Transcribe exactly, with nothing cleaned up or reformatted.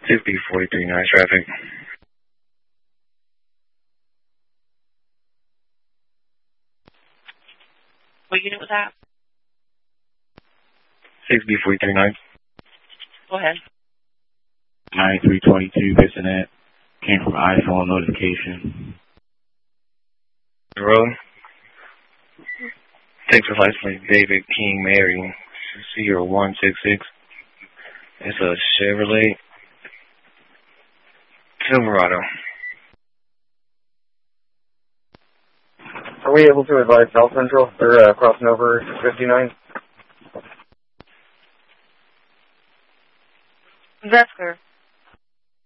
six B forty-three nine traffic. What unit was that? six B forty-three nine. Go ahead. nine three twenty-two, Bissonnet. Came from iPhone notification. Road. Texas license plate David King Mary. zero one six six. It's a Chevrolet Silverado. Are we able to advise South Central? They're uh, crossing over fifty-nine. That's clear.